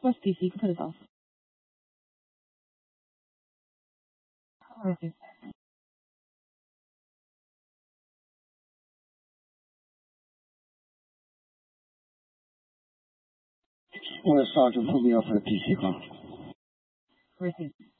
What's PC? You can put it off. Okay. Well, Sergeant, put me up for the PC call. Where's it?